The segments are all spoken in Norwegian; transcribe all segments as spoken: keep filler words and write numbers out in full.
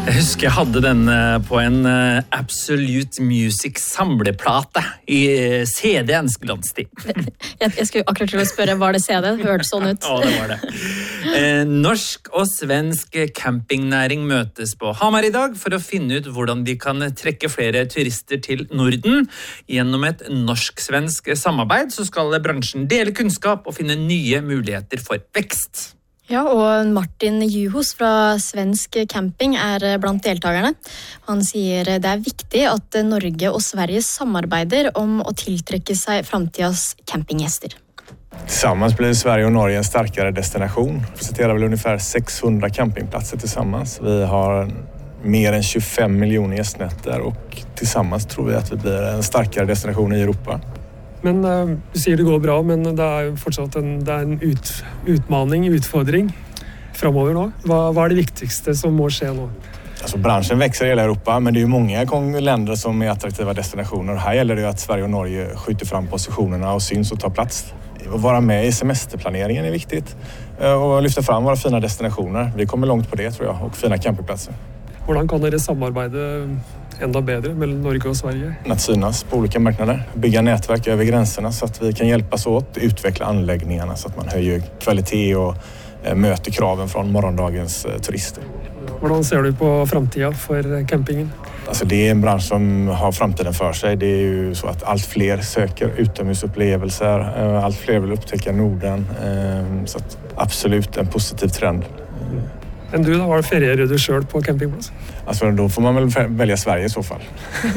Jeg husker jeg hadde den på en Absolute Music samleplate i C D-ens glanstid. Jeg, jeg skulle akkurat til å spørre, var det C D? Det hørtes sånn ut. Ja, det var det. Eh, norsk og svensk campingnæring møtes på Hamar i dag for å finne ut hvordan de kan trekke flere turister til Norden. Gjennom et norsk-svensk samarbeid så skal bransjen dele kunnskap og finne nye muligheter for vekst. Ja, og Martin Juhos fra Svensk Camping er blant deltakerne. Han sier det er viktig at Norge og Sverige samarbeider om å tiltrekke seg framtidas campinggjester. Tillsammans blir Sverige och Norge en starkare destination. Vi representerar väl ungefär sexhundra campingplatser tillsammans. Vi har mer än tjugofem miljoner gästnätter och tillsammans tror vi att vi blir en starkare destination i Europa. Men uh, du sier det går bra, men det er jo fortsatt en, det er en ut, utmaning, utfordring fremover nå. Hva, hva er det viktigste som må skje nå? Alltså, branschen växer i hela Europa, men det är ju många länder som är attraktiva destinationer. Här gäller det ju att Sverige och Norge skjuter fram positionerna och syns och tar plats. Att vara med i semesterplaneringen är viktigt och lyfta fram våra fina destinationer. Vi kommer långt på det tror jag, och fina campingplatser. Hvordan kan dere samarbeide enda bedre mellom Norge och Sverige? Att synas på olika marknader, bygga nätverk över gränserna så att vi kan hjälpas åt, utveckla anläggningarna så att man höjer kvalitet och möter kraven från morgondagens turister. Hvordan ser du på framtiden för campingen? Alltså det är en bransch som har framtiden för sig. Det är ju så att allt fler söker utomhusupplevelser, allt fler vill upptäcka Norden. Så att absolut en positiv trend. Men du da, var ferierer du selv på campingplass? Alltså då får man väl välja Sverige i så fall.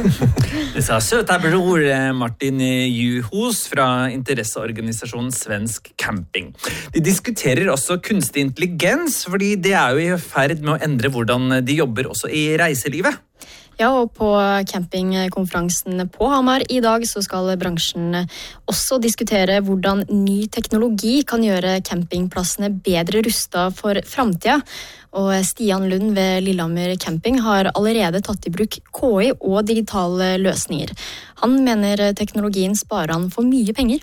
Det sa søta bror Martin Juhos fra interesseorganisasjonen Svensk Camping. De diskuterer også kunstig intelligens, fordi det er jo i ferd med å endre hvordan de jobber også i reiselivet. Ja, og på campingkonferansen på Hamar i dag så skal bransjen også diskutere hvordan ny teknologi kan gjøre campingplassene bedre rustet for fremtiden. Og Stian Lund ved Lillehammer Camping har allerede tatt i bruk K I og digitale løsninger. Han mener teknologien sparer han for mye penger.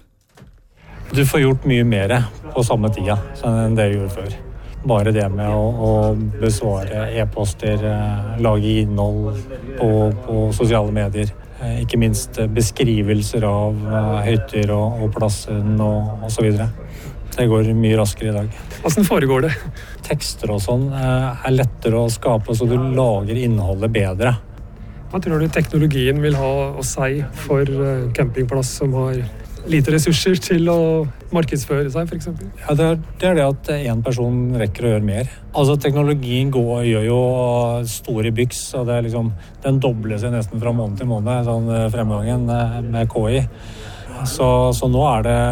Du får gjort mye mer på samme tida enn det jeg gjorde før. Bare det med å, å besvare e-poster, lage innhold på, på sosiale medier. Ikke minst beskrivelser av hytter og, og plassen og, og så videre. Det går mye raskere i dag. Hvordan foregår det? Tekster og sånn er lettere å skape, så du lager innholdet bedre. Hva tror du teknologien vil ha å si for campingplass som har lite ressurser til å markedsføre seg, for eksempel? Ja, det er, det er det at en person rekker å gjøre mer. Altså, teknologien går, gjør jo store byks, og det er liksom, den dobler seg nesten fra måned til måned, sånn fremgangen med K I. Så, så nå er det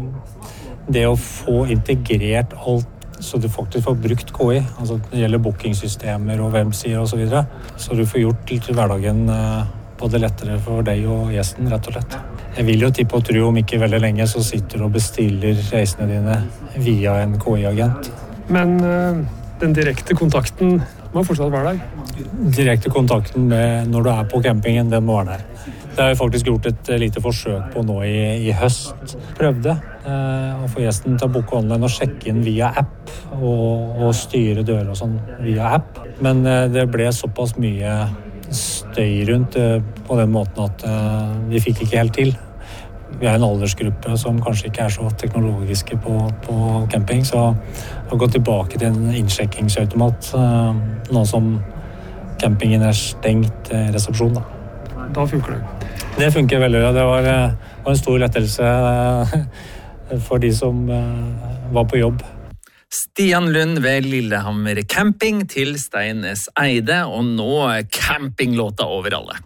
det å få integrert alt, så du faktisk får brukt K I. Altså, det gjelder bookingsystemer og websider og så videre. Så du får gjort litt hverdagen både lettere for deg og gjesten, rett og slett. Jeg vil jo tippe og tro om ikke veldig lenge så sitter du og bestiller reisene dine via en K I-agent. Men uh, den direkte kontakten må fortsatt være der? Direkte kontakten med når du er på campingen, den må være der. Det har jeg faktisk gjort et lite forsøk på nå i, i høst. Prøvde uh, å få gjesten til å booke online og sjekke inn via app og, og styre dører og sånn via app. Men uh, det ble såpass mye støy rundt uh, på den måten at uh, vi fikk ikke helt til. Vi er en aldersgruppe som kanskje ikke er så teknologiske på, på camping, så å gå tilbake til en innsjekkingsautomat uh, nå som campingen er stengt uh, resepsjon. Da. Da funker det. Det funker veldig bra. Det var, uh, var en stor lettelse uh, for de som uh, var på jobb. Stian Lund ved Lillehammer Camping til Stein S. Eide, og nå campinglåta over alle.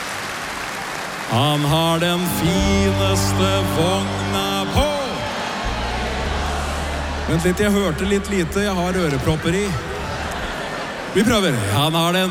Han har den fineste vogna på. Vent litt, jeg hørte litt lite. Jeg har ørepropper i. Vi prøver. Han har den